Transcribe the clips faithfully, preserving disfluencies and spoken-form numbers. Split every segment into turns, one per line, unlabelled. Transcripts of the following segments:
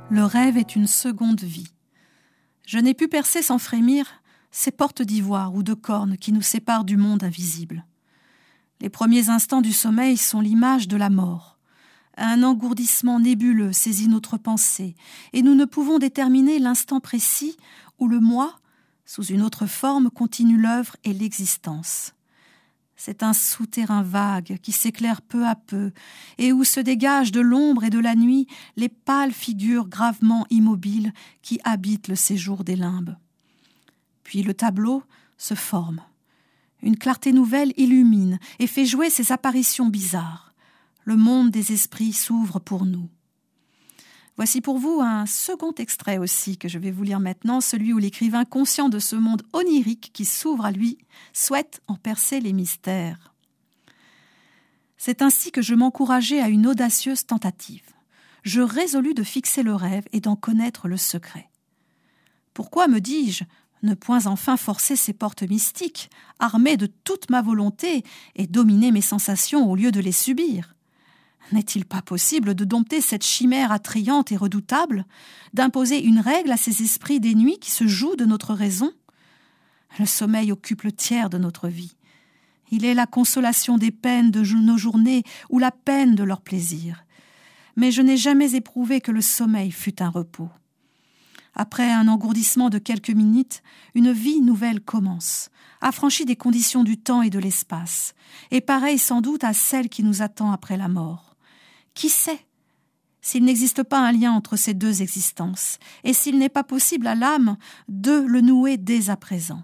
Le rêve est une seconde vie. Je n'ai pu percer sans frémir ces portes d'ivoire ou de corne qui nous séparent du monde invisible. Les premiers instants du sommeil sont l'image de la mort. Un engourdissement nébuleux saisit notre pensée, et nous ne pouvons déterminer l'instant précis où le moi, sous une autre forme, continue l'œuvre et l'existence. C'est un souterrain vague qui s'éclaire peu à peu et où se dégagent de l'ombre et de la nuit les pâles figures gravement immobiles qui habitent le séjour des limbes. Puis le tableau se forme. Une clarté nouvelle illumine et fait jouer ces apparitions bizarres. Le monde des esprits s'ouvre pour nous. Voici pour vous un second extrait aussi que je vais vous lire maintenant, celui où l'écrivain, conscient de ce monde onirique qui s'ouvre à lui, souhaite en percer les mystères. C'est ainsi que je m'encourageai à une audacieuse tentative. Je résolus de fixer le rêve et d'en connaître le secret. Pourquoi, me dis-je, ne point enfin forcer ces portes mystiques, armées de toute ma volonté et dominer mes sensations au lieu de les subir ? N'est-il pas possible de dompter cette chimère attrayante et redoutable, d'imposer une règle à ces esprits des nuits qui se jouent de notre raison ? Le sommeil occupe le tiers de notre vie. Il est la consolation des peines de nos journées ou la peine de leurs plaisirs. Mais je n'ai jamais éprouvé que le sommeil fût un repos. Après un engourdissement de quelques minutes, une vie nouvelle commence, affranchie des conditions du temps et de l'espace, et pareille sans doute à celle qui nous attend après la mort. Qui sait s'il n'existe pas un lien entre ces deux existences, et s'il n'est pas possible à l'âme de le nouer dès à présent.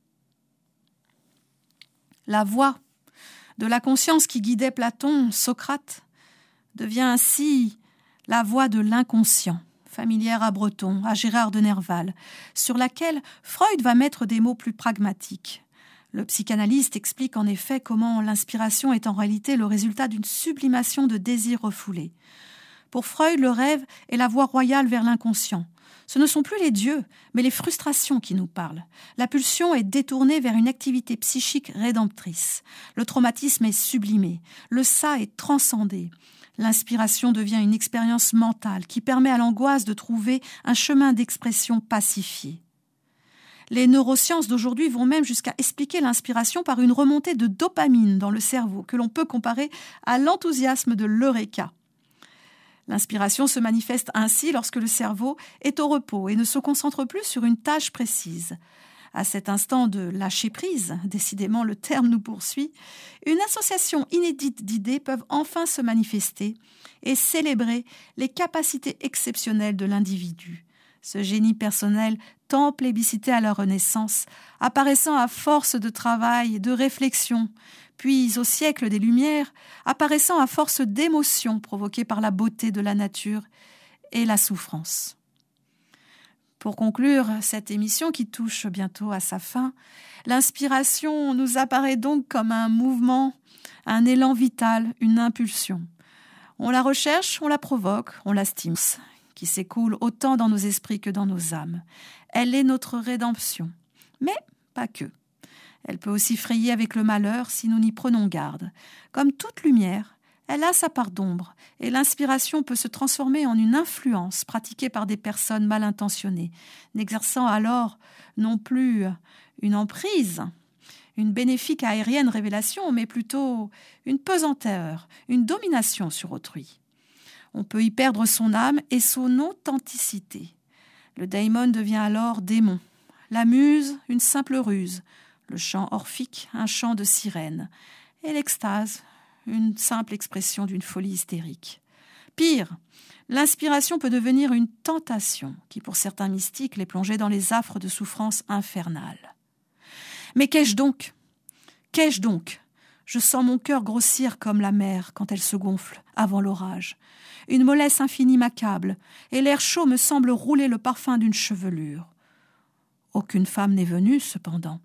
La voix de la conscience qui guidait Platon, Socrate, devient ainsi la voix de l'inconscient, familière à Breton, à Gérard de Nerval, sur laquelle Freud va mettre des mots plus pragmatiques. Le psychanalyste explique en effet comment l'inspiration est en réalité le résultat d'une sublimation de désirs refoulés. Pour Freud, le rêve est la voie royale vers l'inconscient. Ce ne sont plus les dieux, mais les frustrations qui nous parlent. La pulsion est détournée vers une activité psychique rédemptrice. Le traumatisme est sublimé. Le ça est transcendé. L'inspiration devient une expérience mentale qui permet à l'angoisse de trouver un chemin d'expression pacifié. Les neurosciences d'aujourd'hui vont même jusqu'à expliquer l'inspiration par une remontée de dopamine dans le cerveau que l'on peut comparer à l'enthousiasme de l'eureka. L'inspiration se manifeste ainsi lorsque le cerveau est au repos et ne se concentre plus sur une tâche précise. À cet instant de lâcher prise, décidément le terme nous poursuit, une association inédite d'idées peuvent enfin se manifester et célébrer les capacités exceptionnelles de l'individu. Ce génie personnel tant plébiscité à la Renaissance, apparaissant à force de travail et de réflexion, puis au siècle des Lumières, apparaissant à force d'émotions provoquées par la beauté de la nature et la souffrance. Pour conclure cette émission qui touche bientôt à sa fin, l'inspiration nous apparaît donc comme un mouvement, un élan vital, une impulsion. On la recherche, on la provoque, on la stimule, qui s'écoule autant dans nos esprits que dans nos âmes. Elle est notre rédemption, mais pas que. Elle peut aussi frayer avec le malheur si nous n'y prenons garde. Comme toute lumière, elle a sa part d'ombre, et l'inspiration peut se transformer en une influence pratiquée par des personnes mal intentionnées, n'exerçant alors non plus une emprise, une bénéfique aérienne révélation, mais plutôt une pesanteur, une domination sur autrui. On peut y perdre son âme et son authenticité. Le daimon devient alors démon, la muse une simple ruse, le chant orphique un chant de sirène, et l'extase une simple expression d'une folie hystérique. Pire, l'inspiration peut devenir une tentation qui, pour certains mystiques, les plongeait dans les affres de souffrance infernales. Mais qu'ai-je donc ? Qu'ai-je donc ? Je sens mon cœur grossir comme la mer quand elle se gonfle avant l'orage. Une mollesse infinie m'accable, et l'air chaud me semble rouler le parfum d'une chevelure. Aucune femme n'est venue, cependant.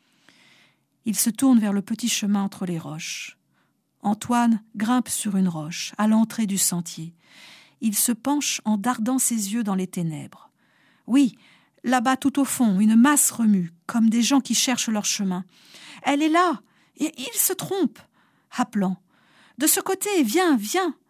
Il se tourne vers le petit chemin entre les roches. Antoine grimpe sur une roche, à l'entrée du sentier. Il se penche en dardant ses yeux dans les ténèbres. Oui, là-bas tout au fond, une masse remue, comme des gens qui cherchent leur chemin. Elle est là, et il se trompe, appelant. De ce côté, viens, viens.